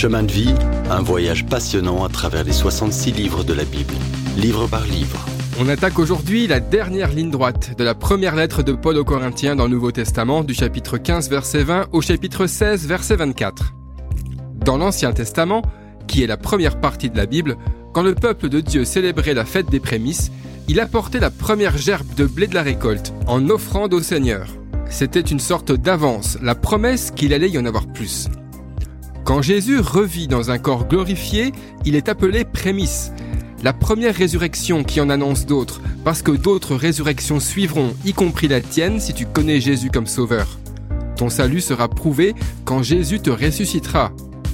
Chemin de vie, un voyage passionnant à travers les 66 livres de la Bible, livre par livre. On attaque aujourd'hui la dernière ligne droite de la première lettre de Paul aux Corinthiens dans le Nouveau Testament, du chapitre 15, verset 20 au chapitre 16, verset 24. Dans l'Ancien Testament, qui est la première partie de la Bible, quand le peuple de Dieu célébrait la fête des prémices, il apportait la première gerbe de blé de la récolte en offrande au Seigneur. C'était une sorte d'avance, la promesse qu'il allait y en avoir plus. Quand Jésus revit dans un corps glorifié, il est appelé prémisse, la première résurrection qui en annonce d'autres, parce que d'autres résurrections suivront, y compris la tienne si tu connais Jésus comme sauveur. Ton salut sera prouvé quand Jésus te ressuscitera.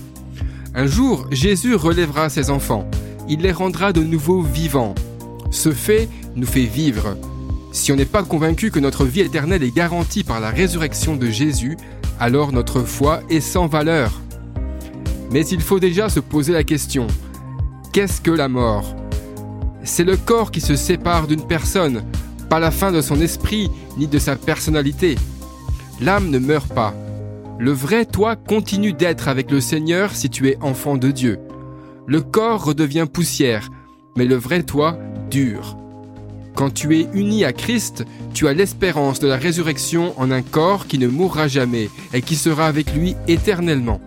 Un jour, Jésus relèvera ses enfants. Il les rendra de nouveau vivants. Ce fait nous fait vivre. Si on n'est pas convaincu que notre vie éternelle est garantie par la résurrection de Jésus, alors notre foi est sans valeur. Mais il faut déjà se poser la question, qu'est-ce que la mort ? C'est le corps qui se sépare d'une personne, pas la fin de son esprit ni de sa personnalité. L'âme ne meurt pas. Le vrai toi continue d'être avec le Seigneur si tu es enfant de Dieu. Le corps redevient poussière, mais le vrai toi dure. Quand tu es uni à Christ, tu as l'espérance de la résurrection en un corps qui ne mourra jamais et qui sera avec lui éternellement.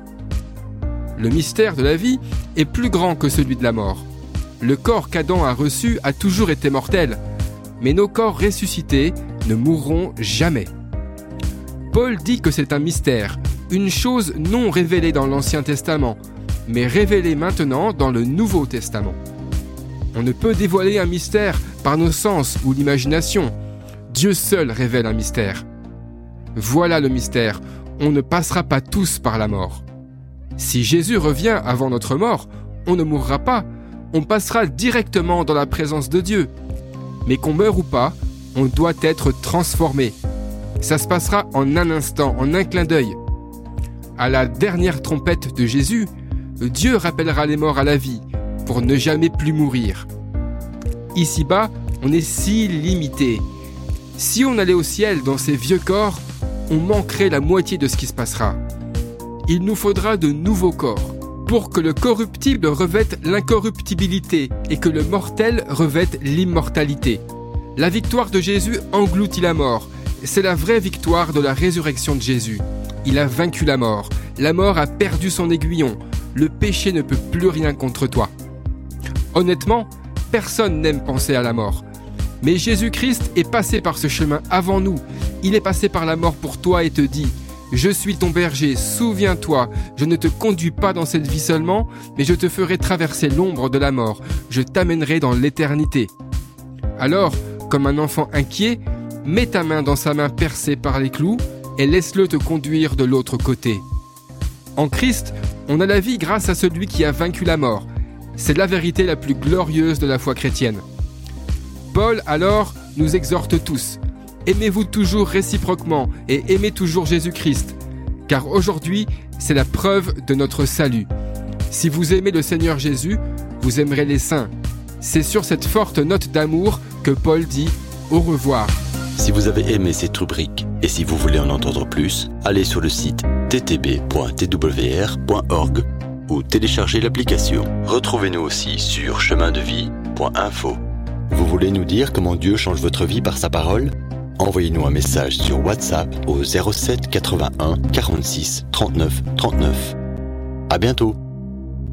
Le mystère de la vie est plus grand que celui de la mort. Le corps qu'Adam a reçu a toujours été mortel, mais nos corps ressuscités ne mourront jamais. Paul dit que c'est un mystère, une chose non révélée dans l'Ancien Testament, mais révélée maintenant dans le Nouveau Testament. On ne peut dévoiler un mystère par nos sens ou l'imagination. Dieu seul révèle un mystère. Voilà le mystère, on ne passera pas tous par la mort. Si Jésus revient avant notre mort, on ne mourra pas, on passera directement dans la présence de Dieu. Mais qu'on meure ou pas, on doit être transformé. Ça se passera en un instant, en un clin d'œil. À la dernière trompette de Jésus, Dieu rappellera les morts à la vie, pour ne jamais plus mourir. Ici-bas, on est si limité. Si on allait au ciel dans ces vieux corps, on manquerait la moitié de ce qui se passera. Il nous faudra de nouveaux corps, pour que le corruptible revête l'incorruptibilité et que le mortel revête l'immortalité. La victoire de Jésus engloutit la mort. C'est la vraie victoire de la résurrection de Jésus. Il a vaincu la mort. La mort a perdu son aiguillon. Le péché ne peut plus rien contre toi. Honnêtement, personne n'aime penser à la mort. Mais Jésus-Christ est passé par ce chemin avant nous. Il est passé par la mort pour toi et te dit « Je suis ton berger, souviens-toi, je ne te conduis pas dans cette vie seulement, mais je te ferai traverser l'ombre de la mort. Je t'amènerai dans l'éternité. » Alors, comme un enfant inquiet, mets ta main dans sa main percée par les clous et laisse-le te conduire de l'autre côté. En Christ, on a la vie grâce à celui qui a vaincu la mort. C'est la vérité la plus glorieuse de la foi chrétienne. Paul, alors, nous exhorte tous. Aimez-vous toujours réciproquement et aimez toujours Jésus-Christ, car aujourd'hui, c'est la preuve de notre salut. Si vous aimez le Seigneur Jésus, vous aimerez les saints. C'est sur cette forte note d'amour que Paul dit « Au revoir ». Si vous avez aimé cette rubrique et si vous voulez en entendre plus, allez sur le site ttb.twr.org ou téléchargez l'application. Retrouvez-nous aussi sur chemindevie.info. Vous voulez nous dire comment Dieu change votre vie par sa parole ? Envoyez-nous un message sur WhatsApp au 07 81 46 39 39. À bientôt.